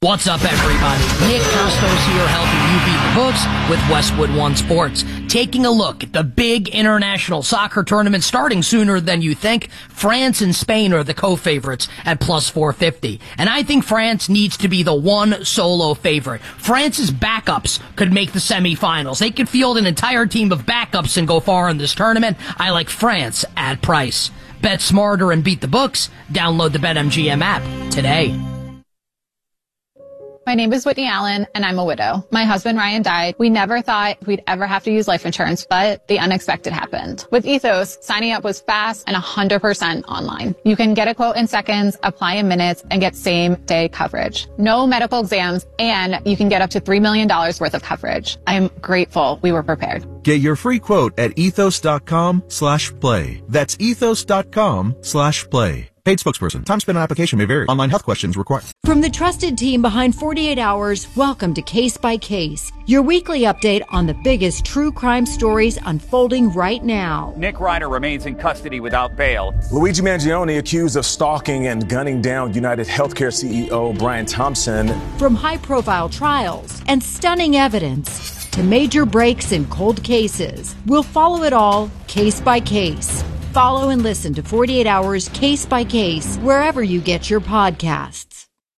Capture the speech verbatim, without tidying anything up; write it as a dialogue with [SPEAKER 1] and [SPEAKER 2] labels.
[SPEAKER 1] What's up, everybody? Nick Costos here, helping you beat the books with Westwood One Sports. Taking a look at the big international soccer tournament starting sooner than you think. France and Spain are the co-favorites at plus four fifty. And I think France needs to be the one solo favorite. France's backups could make the semifinals. They could field an entire team of backups and go far in this tournament. I like France at price. Bet smarter and beat the books. Download the BetMGM app today.
[SPEAKER 2] My name is Whitney Allen, and I'm a widow. My husband, Ryan, died. We never thought we'd ever have to use life insurance, but the unexpected happened. With Ethos, signing up was fast and one hundred percent online. You can get a quote in seconds, apply in minutes, and get same-day coverage. No medical exams, and you can get up to three million dollars worth of coverage. I'm grateful we were prepared.
[SPEAKER 3] Get your free quote at ethos.com slash play. That's ethos.com slash play. Paid spokesperson. Time spent on application may vary. Online health questions required.
[SPEAKER 4] From the trusted team behind forty-eight hours, welcome to Case by Case, your weekly update on the biggest true crime stories unfolding right now.
[SPEAKER 5] Nick Ryder remains in custody without bail.
[SPEAKER 6] Luigi Mangione accused of stalking and gunning down United Healthcare C E O Brian Thompson.
[SPEAKER 4] From high-profile trials and stunning evidence to major breaks in cold cases, we'll follow it all case by case. Follow and listen to forty-eight hours Case by Case wherever you get your podcasts.